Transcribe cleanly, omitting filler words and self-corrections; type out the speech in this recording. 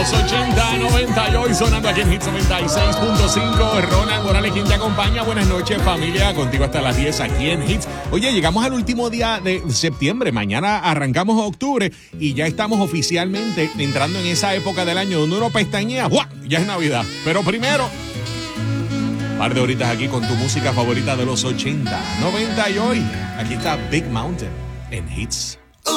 los 80, 90 y hoy sonando aquí en Hits 96.5. Ronald Morales, quien te acompaña. Buenas noches, familia. Contigo hasta las 10 aquí en Hits. Oye, llegamos al último día de septiembre. Mañana arrancamos octubre y ya estamos oficialmente entrando en esa época del año donde uno pestañea. ¡Buah! Ya es Navidad. Pero primero, un par de horitas aquí con tu música favorita de los 80, 90 y hoy. Aquí está Big Mountain en Hits.